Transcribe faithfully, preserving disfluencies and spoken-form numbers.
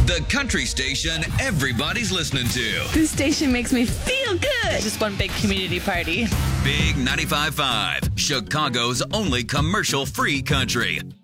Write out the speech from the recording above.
The country station everybody's listening to. This station makes me feel good. Just one big community party. Big ninety-five point five, Chicago's only commercial-free country.